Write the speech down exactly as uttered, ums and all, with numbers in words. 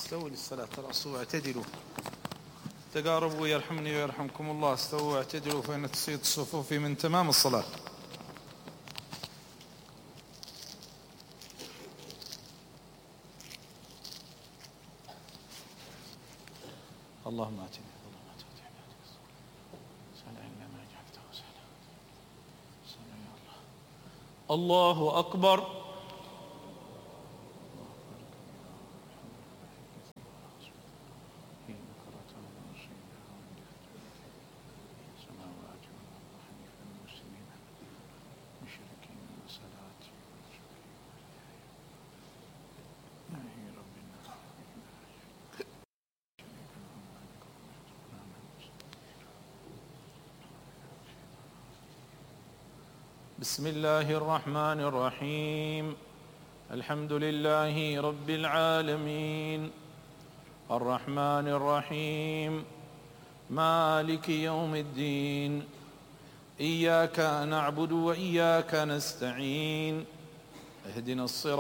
استووا للصلاة ترأسوا واعتدلوا تقاربوا يرحمني ويرحمكم الله. استووا واعتدلوا فإن تسيد الصفوف من تمام الصلاة. اللهم آتنا الله أكبر. بسم الله الرحمن الرحيم. الحمد لله رب العالمين الرحمن الرحيم مالك يوم الدين. إياك نعبد وإياك نستعين. اهدنا الصراط